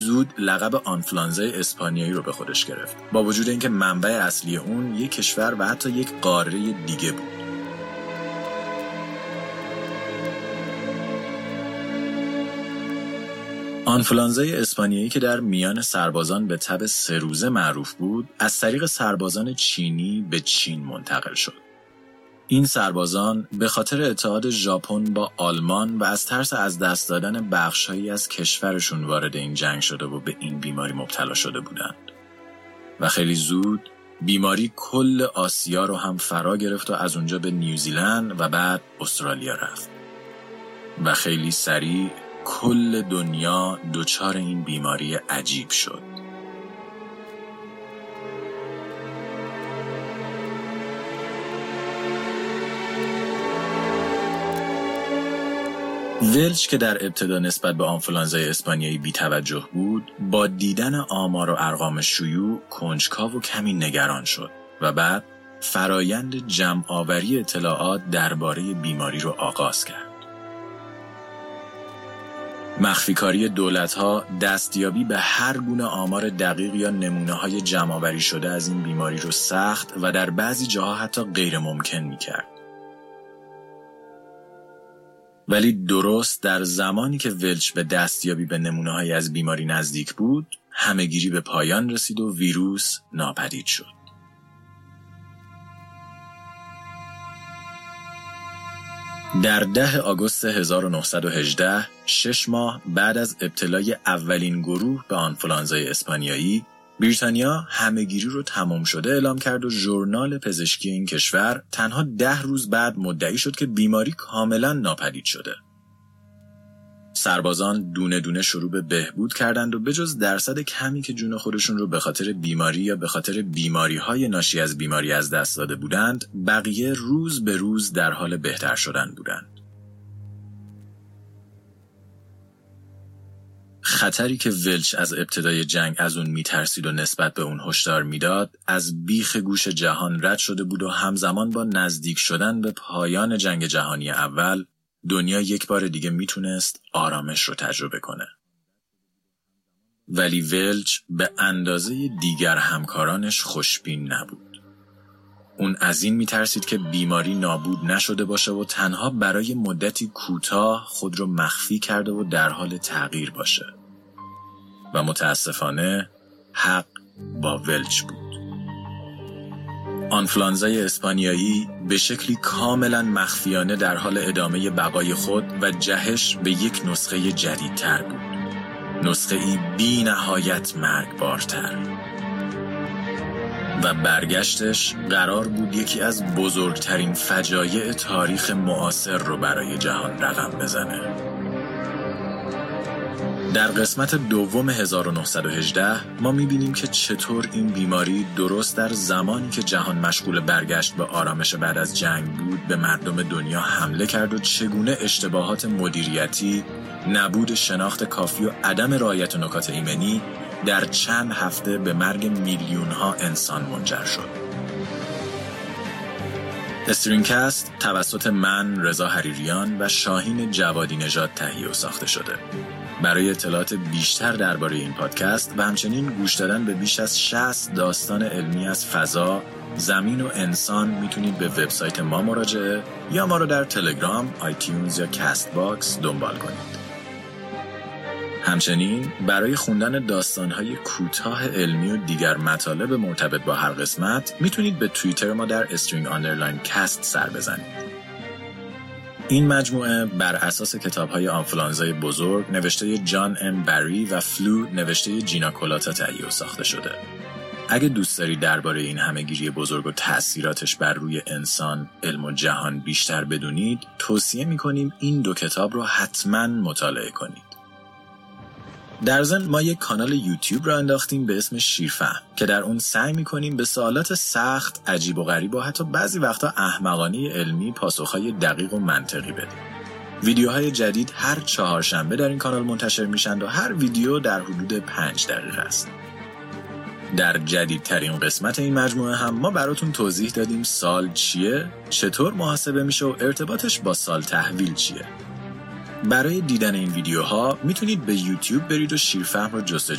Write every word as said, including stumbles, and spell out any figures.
زود لقب آنفولانزای اسپانیایی رو به خودش گرفت، با وجود اینکه منبع اصلی اون یک کشور و حتی یک قاره دیگه بود. آنفولانزای اسپانیایی که در میان سربازان به تب سه روزه معروف بود، از طریق سربازان چینی به چین منتقل شد. این سربازان به خاطر اتحاد ژاپن با آلمان و از ترس از دست دادن بخش‌هایی از کشورشون وارد این جنگ شده و به این بیماری مبتلا شده بودند. و خیلی زود بیماری کل آسیا رو هم فرا گرفت و از اونجا به نیوزیلند و بعد استرالیا رفت. و خیلی سریع کل دنیا دچار این بیماری عجیب شد. ولچ که در ابتدا نسبت به آنفولانزای اسپانیایی بی‌توجه بود، با دیدن آمار و ارقام شیوع کنجکاو و کمی نگران شد و بعد فرایند جمع‌آوری اطلاعات درباره بیماری رو آغاز کرد. مخفیکاری دولت‌ها دستیابی به هر گونه آمار دقیق یا نمونه‌های جمع‌آوری شده از این بیماری رو سخت و در بعضی جاها حتی غیر ممکن می‌کرد. ولی درست در زمانی که ولچ به دستیابی به نمونه‌های از بیماری نزدیک بود، همه‌گیری به پایان رسید و ویروس ناپدید شد. در ده آگوست هزار و نهصد و هجده، شش ماه بعد از ابتلای اولین گروه به آنفولانزای اسپانیایی، بریتانیا همه‌گیری رو تمام شده اعلام کرد و ژورنال پزشکی این کشور تنها ده روز بعد مدعی شد که بیماری کاملا ناپدید شده. سربازان دونه دونه شروع به بهبود کردند و بجز درصد کمی که جون خودشون رو به خاطر بیماری یا به خاطر بیماری‌های ناشی از بیماری از دست داده بودند، بقیه روز به روز در حال بهتر شدن بودند. خطری که ولچ از ابتدای جنگ از اون میترسید و نسبت به اون هشدار میداد، از بیخ گوش جهان رد شده بود و همزمان با نزدیک شدن به پایان جنگ جهانی اول، دنیا یک بار دیگه میتونست آرامش رو تجربه کنه. ولی ولچ به اندازه دیگر همکارانش خوشبین نبود. اون از این میترسید که بیماری نابود نشده باشه و تنها برای مدتی کوتاه خود رو مخفی کرده و در حال تغییر باشه. و متاسفانه حق با ولچ بود. آنفولانزای اسپانیایی به شکلی کاملا مخفیانه در حال ادامه بقای خود و جهش به یک نسخه جدیدتر بود. نسخه ای بی نهایت مرگبارتر. و برگشتش قرار بود یکی از بزرگترین فجایع تاریخ معاصر رو برای جهان رقم بزنه. در قسمت دوم هزار و نهصد و هجده ما می‌بینیم که چطور این بیماری درست در زمانی که جهان مشغول برگشت به آرامش بعد از جنگ بود به مردم دنیا حمله کرد و چگونه اشتباهات مدیریتی، نبود شناخت کافی و عدم رعایت نکات ایمنی در چند هفته به مرگ میلیون‌ها انسان منجر شد. استرینگ‌کست توسط من، رضا حریریان و شاهین جوادی نژاد تهیه و ساخته شده. برای اطلاعات بیشتر درباره این پادکست و همچنین گوش دادن به بیش از شصت داستان علمی از فضا، زمین و انسان میتونید به وبسایت ما مراجعه یا ما رو در تلگرام، آیتیونز یا کست باکس دنبال کنید. همچنین برای خوندن داستان‌های کوتاه علمی و دیگر مطالب مرتبط با هر قسمت میتونید به توییتر ما در استرینگ آندرلاین کست سر بزنید. این مجموعه بر اساس کتاب‌های آنفولانزای بزرگ نوشته جان ام بری و فلو نوشته جینا کولاتا تهیه و ساخته شده. اگه دوست دارید درباره این همه‌گیری بزرگ و تأثیراتش بر روی انسان، علم و جهان بیشتر بدونید، توصیه می‌کنیم این دو کتاب رو حتماً مطالعه کنید. در ضمن ما یک کانال یوتیوب را انداختیم به اسم شیرفهم که در اون سعی می‌کنیم به سوالات سخت، عجیب و غریب و حتی بعضی وقتا احمقانه علمی پاسخهای دقیق و منطقی بدیم. ویدیوهای جدید هر چهارشنبه در این کانال منتشر میشن و هر ویدیو در حدود پنج دقیقه است. در جدیدترین قسمت این مجموعه هم ما براتون توضیح دادیم سال چیه، چطور محاسبه میشه و ارتباطش با سال تحویل چیه. برای دیدن این ویدیوها میتونید به یوتیوب برید و شیرفهم رو جستجو